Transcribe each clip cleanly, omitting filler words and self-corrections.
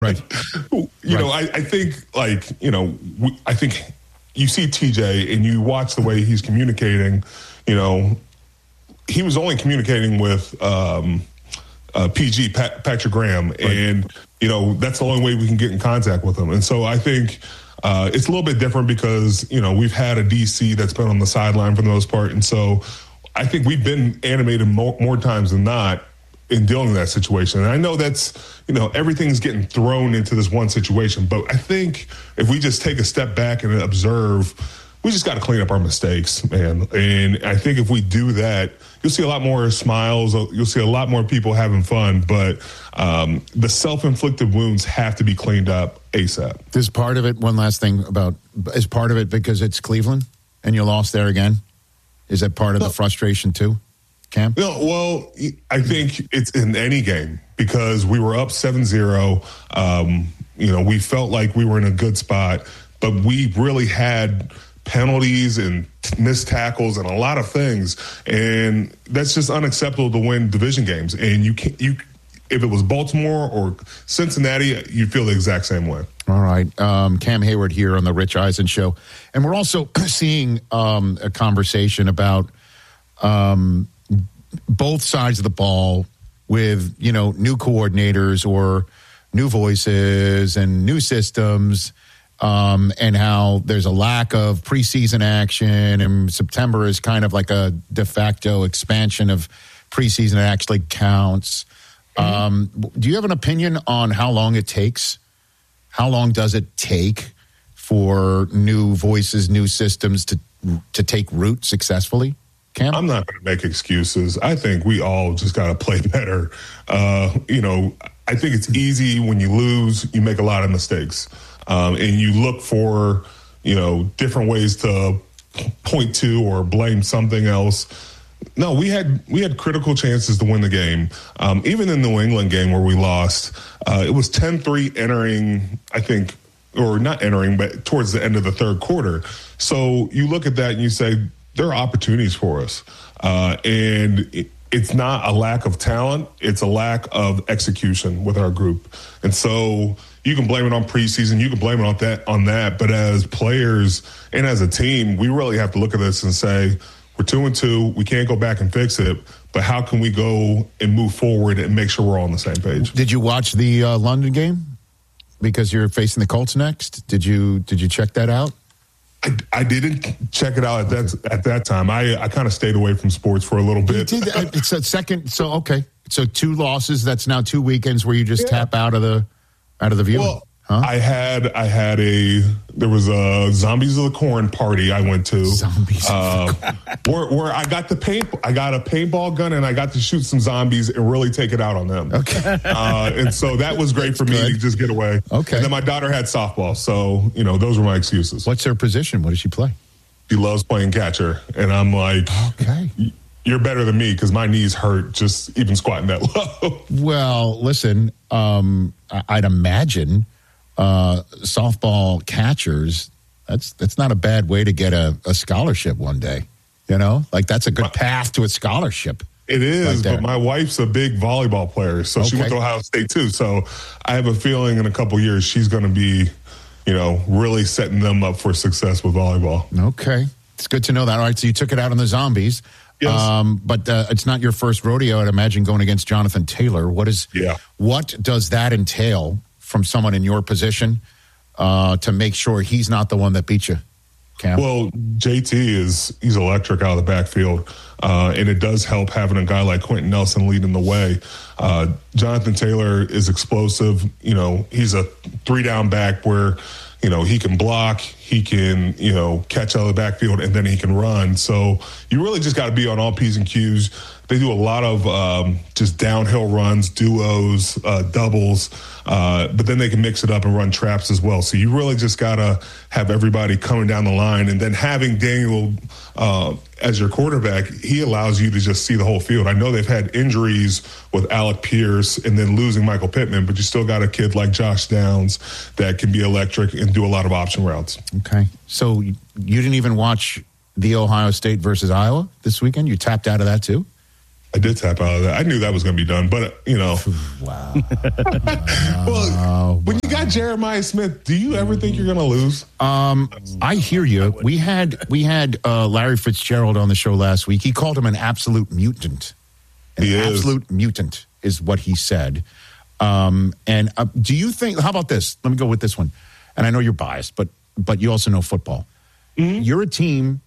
Right. I think, I think you see TJ and you watch the way he's communicating. He was only communicating with PG, Patrick Graham, right. And that's the only way we can get in contact with him. And so I think it's a little bit different because we've had a DC that's been on the sideline for the most part, and so I think we've been animated more times than not in dealing with that situation. And I know that's, everything's getting thrown into this one situation, but I think if we just take a step back and observe, we just got to clean up our mistakes, man. And I think if we do that, you'll see a lot more smiles. You'll see a lot more people having fun, but the self-inflicted wounds have to be cleaned up ASAP. Is part of it, one last thing is part of it because it's Cleveland and you lost there again? Is that part of the frustration too? Cam? No, well, I think it's in any game because we were up 7-0. We felt like we were in a good spot, but we really had penalties and missed tackles and a lot of things. And that's just unacceptable to win division games. And if it was Baltimore or Cincinnati, you'd feel the exact same way. All right. Cam Hayward here on the Rich Eisen Show. And we're also seeing a conversation about both sides of the ball with, new coordinators or new voices and new systems, and how there's a lack of preseason action, and September is kind of like a de facto expansion of preseason that actually counts. Do you have an opinion on how long it takes? How long does it take for new voices, new systems to take root successfully? Cam? I'm not going to make excuses. I think we all just got to play better. I think it's easy when you lose, you make a lot of mistakes. And you look for, different ways to point to or blame something else. No, we had critical chances to win the game. Even in the New England game where we lost, it was 10-3 entering, I think, or not entering, but towards the end of the third quarter. So you look at that and you say, there are opportunities for us. And it's not a lack of talent. It's a lack of execution with our group. And so you can blame it on preseason. You can blame it on that. But as players and as a team, we really have to look at this and say, we're 2-2. We can't go back and fix it. But how can we go and move forward and make sure we're all on the same page? Did you watch the London game? Because you're facing the Colts next. Did you check that out? I didn't check it out at that time. I kind of stayed away from sports for a little bit. It's a second. So, okay. So 2 losses. That's now 2 weekends where you just tap out of the viewing. Well, huh? There was a Zombies of the Corn party I went to. Zombies where I got a paintball gun and I got to shoot some zombies and really take it out on them. Okay. And so that was great for me to just get away. Okay. And then my daughter had softball, so those were my excuses. What's her position? What does she play? She loves playing catcher, and I'm like, okay, you're better than me because my knees hurt just even squatting that low. Well, listen, I'd imagine softball catchers, that's not a bad way to get a scholarship one day. That's a good path to a scholarship. It is, but my wife's a big volleyball player, so she went to Ohio State too. So I have a feeling in a couple of years she's going to be, really setting them up for success with volleyball. Okay. It's good to know that. All right, so you took it out on the Zombies. Yes. But it's not your first rodeo, I'd imagine, going against Jonathan Taylor. What does that entail from someone in your position to make sure he's not the one that beat you, Cam? Well, JT he's electric out of the backfield, and it does help having a guy like Quentin Nelson leading the way. Jonathan Taylor is explosive. He's a 3-down back where, he can block, he can, catch out of the backfield, and then he can run. So you really just got to be on all P's and Q's. They do a lot of just downhill runs, duos, doubles, but then they can mix it up and run traps as well. So you really just got to have everybody coming down the line. And then having Daniel as your quarterback, he allows you to just see the whole field. I know they've had injuries with Alec Pierce and then losing Michael Pittman, but you still got a kid like Josh Downs that can be electric and do a lot of option routes. Okay. So you didn't even watch the Ohio State versus Iowa this weekend? You tapped out of that too? I did tap out of that. I knew that was going to be done, but Wow. Well, when you got Jeremiah Smith, do you ever think you're going to lose? I hear you. We had Larry Fitzgerald on the show last week. He called him an absolute mutant. Absolute mutant is what he said. And do you think? How about this? Let me go with this one. And I know you're biased, but you also know football. Mm-hmm. You're a team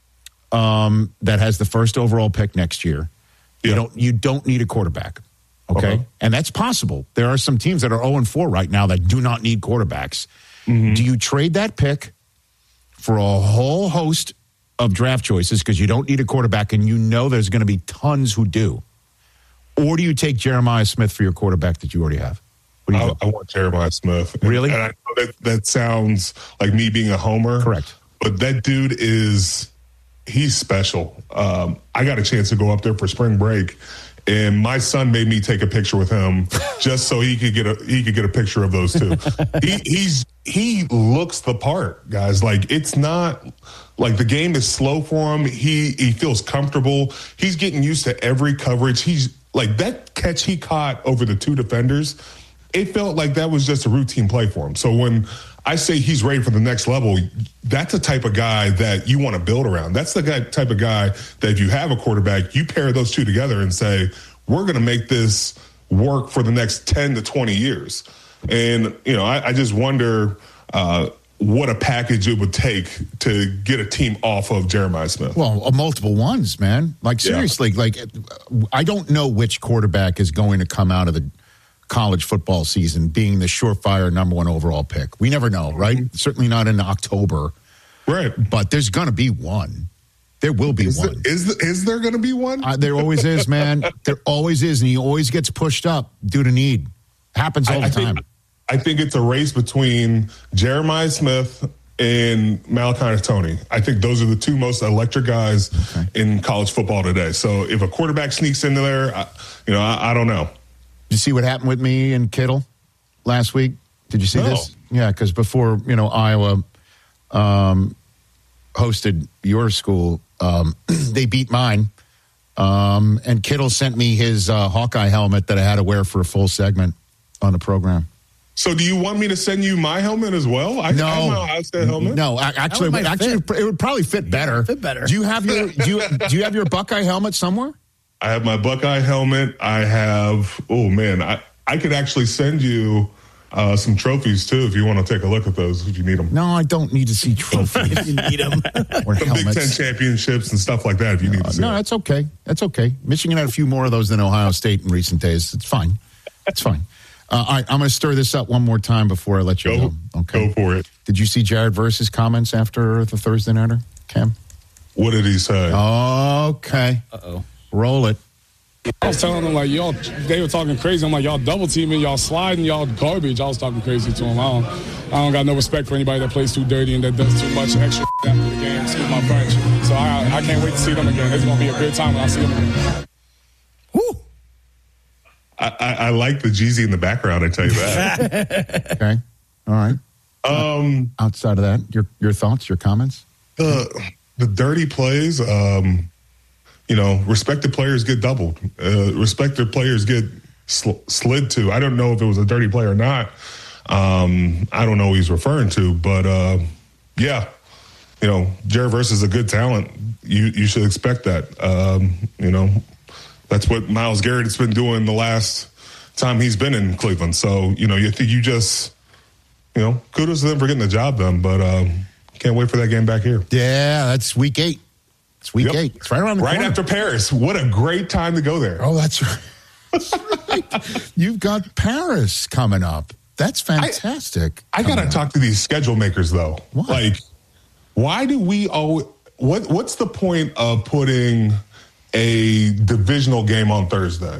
that has the first overall pick next year. Yeah. You don't need a quarterback, okay? Uh-huh. And that's possible. There are some teams that are 0-4 right now that do not need quarterbacks. Mm-hmm. Do you trade that pick for a whole host of draft choices because you don't need a quarterback and you know there's going to be tons who do? Or do you take Jeremiah Smith for your quarterback that you already have? I want Jeremiah Smith. Really? And I know that sounds like me being a homer. Correct. But that dude he's special. I got a chance to go up there for spring break, and my son made me take a picture with him just so he could get a picture of those two. He looks the part, guys. Like, it's not like the game is slow for him. He feels comfortable. He's getting used to every coverage. He's like, that catch he caught over the two defenders, it felt like that was just a routine play for him. So when I say he's ready for the next level, that's the type of guy that you want to build around. That's the type of guy that if you have a quarterback, you pair those two together and say, we're going to make this work for the next 10 to 20 years. And, I just wonder what a package it would take to get a team off of Jeremiah Smith. Well, multiple ones, man. Like, seriously, I don't know which quarterback is going to come out of the college football season being the surefire number one overall pick. We never know, right? Mm-hmm. Certainly not in October. Right. But there's going to be one. There will be one. Is there going to be one? There always is, man. There always is, and he always gets pushed up due to need. Happens all the time. I think it's a race between Jeremiah Smith and Malachi Tony. I think those are the two most electric guys in college football today. So if a quarterback sneaks into there, I don't know. Did you see what happened with me and Kittle last week? Did you see this? Yeah, because before, Iowa hosted your school, they beat mine. And Kittle sent me his Hawkeye helmet that I had to wear for a full segment on the program. So do you want me to send you my helmet as well? I no. I don't know how to helmet. No, actually, it would probably fit better. Fit better. Do you have your Buckeye helmet somewhere? I have my Buckeye helmet. I have, I could actually send you some trophies, too, if you want to take a look at those, if you need them. No, I don't need to see trophies. You need them. Or the Big Ten championships and stuff like that, if you need to see No, that's okay. That's okay. Michigan had a few more of those than Ohio State in recent days. It's fine. It's fine. All right, I'm going to stir this up one more time before I let you go. Okay. Go for it. Did you see Jared Verse's comments after the Thursday Nighter, Cam? What did he say? Okay. Uh-oh. Roll it. I was telling them, like, y'all, they were talking crazy. I'm like, y'all double teaming, y'all sliding, y'all garbage. I was talking crazy to them. I don't got no respect for anybody that plays too dirty and that does too much extra after the game. Excuse my French. So I can't wait to see them again. It's going to be a good time when I see them again. Woo! I like the Jeezy in the background, I tell you that. Okay. All right. Outside of that, your thoughts, your comments? The dirty plays, respected players get doubled. Respected players get slid to. I don't know if it was a dirty play or not. I don't know who he's referring to, but Jared Verse is a good talent. You should expect that. That's what Myles Garrett's been doing the last time he's been in Cleveland. So, you just, kudos to them for getting the job done, but can't wait for that game back here. Yeah, that's week 8. It's week 8. It's right around the corner. Right after Paris. What a great time to go there. Oh, that's right. That's right. You've got Paris coming up. That's fantastic. I got to talk to these schedule makers, though. What? Like, why do we what's the point of putting a divisional game on Thursday?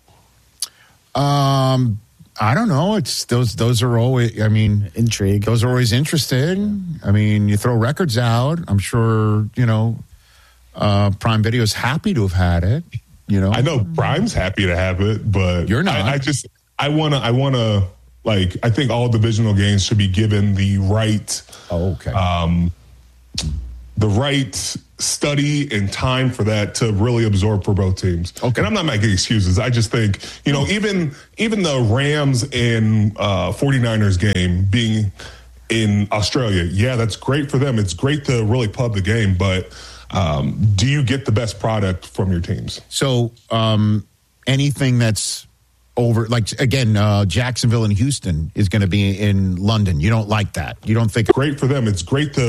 I don't know. It's those are always, intrigue. Those are always interesting. You throw records out. I'm sure, Prime Video's happy to have had it. I know Prime's happy to have it, but you're not. I want to I think all divisional games should be given the right. Oh, okay. the right study and time for that to really absorb for both teams. Okay. And I'm not making excuses. I just think, even the Rams and 49ers game being in Australia, yeah, that's great for them. It's great to really pub the game, but do you get the best product from your teams? So anything that's over, like, again, Jacksonville and Houston is going to be in London. You don't like that. You don't think. Great for them. It's great to